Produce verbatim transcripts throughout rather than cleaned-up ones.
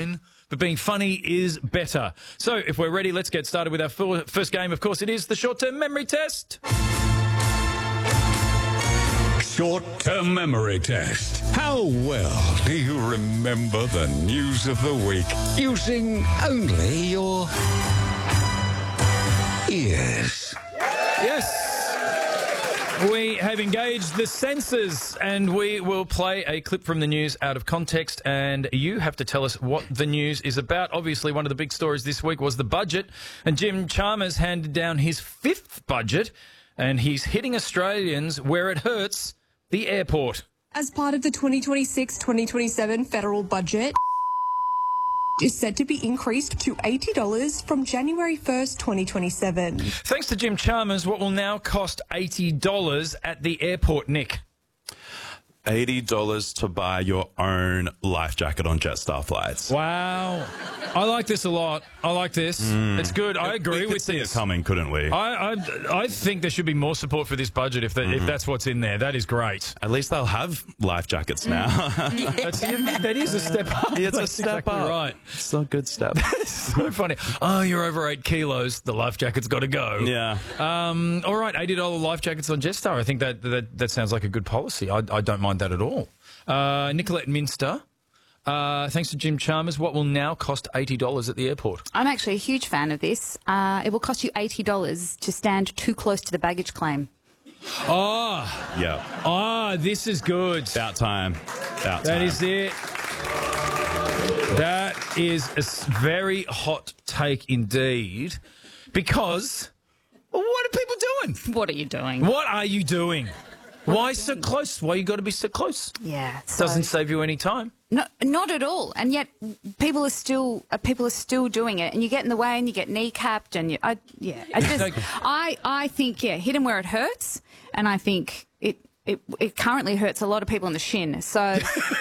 fine, but being funny is better. So if we're ready, let's get started with our first game. Of course, it is the short-term memory test. Short-term memory test. How well do you remember the news of the week using only your ears? Yes. We have engaged the senses, and we will play a clip from the news out of context, and you have to tell us what the news is about. Obviously, one of the big stories this week was the budget, and Jim Chalmers handed down his fifth budget, and he's hitting Australians where it hurts, the airport. As part of the twenty twenty-six twenty twenty-seven federal budget, is set to be increased to eighty dollars from January first, twenty twenty-seven. Thanks to Jim Chalmers, what will now cost eighty dollars at the airport, Nick? eighty dollars to buy your own life jacket on Jetstar flights. Wow. I like this a lot. I like this. Mm. It's good. I agree we could with see this. it coming, couldn't we? I, I I think there should be more support for this budget if, that, mm-hmm. if that's what's in there. That is great. At least they'll have life jackets now. That's, that is a step up. It's that's a step exactly up. Right. It's a good step. That's so funny. Oh, you're over eight kilos. The life jacket's got to go. Yeah. Um, all right, eighty dollars life jackets on Jetstar. I think that, that, that sounds like a good policy. I, I don't mind that at all. Uh, Nicolette Minster, uh, thanks to Jim Chalmers, what will now cost eighty dollars at the airport? I'm actually a huge fan of this. Uh, it will cost you eighty dollars to stand too close to the baggage claim. Oh. Yeah. Oh, this is good. About time. About That time. is it. That is a very hot take indeed, because well, what are people doing? What are you doing? What are you doing? Why so close? Why you got to be so close? Yeah, so, doesn't save you any time. No, not at all. And yet, people are still uh, people are still doing it, and you get in the way, and you get kneecapped, and you, I, yeah, I just, I, I think, yeah, hit them where it hurts, and I think it, it, it currently hurts a lot of people in the shin. So.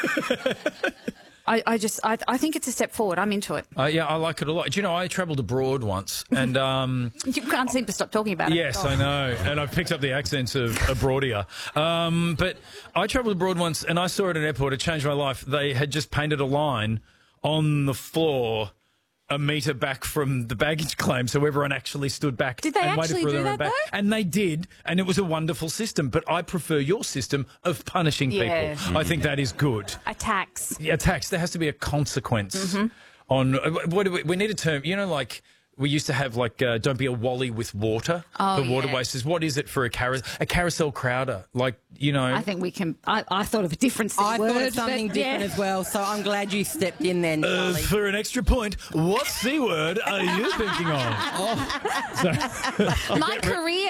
I, I just, I, I think it's a step forward. I'm into it. Uh, yeah, I like it a lot. Do you know, I travelled abroad once, and um, you can't seem to stop talking about it. Yes, oh. I know, and I've picked up the accents of abroadia. Um, but I travelled abroad once, and I saw at an airport. It changed my life. They had just painted a line on the floor a metre back from the baggage claim, so everyone actually stood back did they and actually waited for do them that, back. though? And they did, and it was a wonderful system. But I prefer your system of punishing Yeah. people. Mm-hmm. I think that is good. A tax. Yeah, tax. There has to be a consequence Mm-hmm. on. What do we, we need a term? You know, like. We used to have, like, uh, don't be a wally with water. Oh, the water yeah. wasters. What is it for a, car- a carousel crowder? Like, you know. I think we can. I, I thought of a different I word. thought of something but, different yeah. as well, so I'm glad you stepped in there, Uh, Nicole. for an extra point, what C word are you thinking of? Oh. So, My career.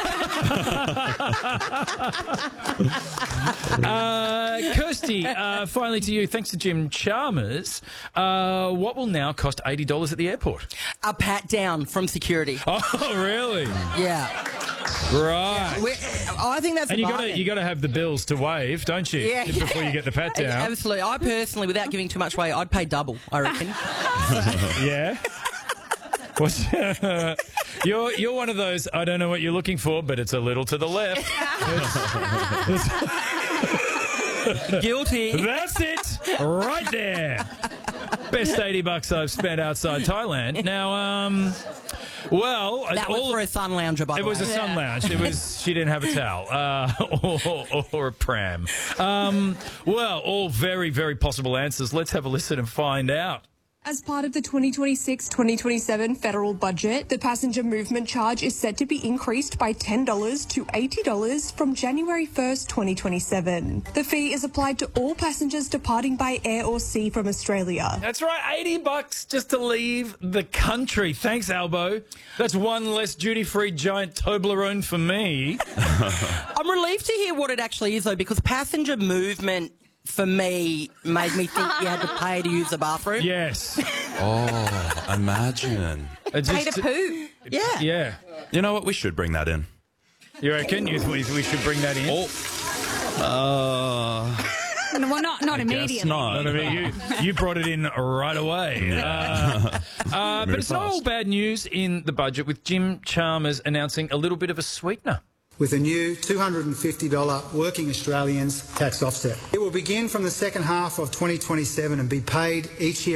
uh, Kirsty, uh, finally to you. Thanks to Jim Chalmers. Uh, what will now cost eighty dollars at the airport? A pat down from security. Oh, really? Yeah. Right. We're, I think that's And a you got to bargain. you got to have the bills to wave, don't you? Yeah, Before yeah. you get the pat down. Absolutely. I personally, without giving too much away, I'd pay double, I reckon. Yeah. What's, you're you're one of those. I don't know what you're looking for, but it's a little to the left. Guilty. That's it, right there. Best eighty bucks I've spent outside Thailand. Now, um, well, That all, was for a sun lounger, by it the way. was a sun lounge. It was. She didn't have a towel uh, or, or, or a pram. Um, well, all very, very possible answers. Let's have a listen and find out. As part of the twenty twenty-six twenty twenty-seven federal budget, the passenger movement charge is set to be increased by ten dollars to eighty dollars from January first, twenty twenty-seven. The fee is applied to all passengers departing by air or sea from Australia. That's right, eighty bucks just to leave the country. Thanks, Albo. That's one less duty-free giant Toblerone for me. I'm relieved to hear what it actually is, though, because passenger movement, for me, made me think you had to pay to use the bathroom. Yes. Oh, imagine. It Pay just- to poo. Yeah. Yeah. You know what? We should bring that in. You reckon? You, we, we should bring that in? Oh. Uh, Well, not not I guess immediately. not. I mean, you, you brought it in right away. Uh, uh, but it's not all bad news in the budget, with Jim Chalmers announcing a little bit of a sweetener. With a new two hundred fifty dollars Working Australians tax offset. It will begin from the second half of twenty twenty-seven and be paid each year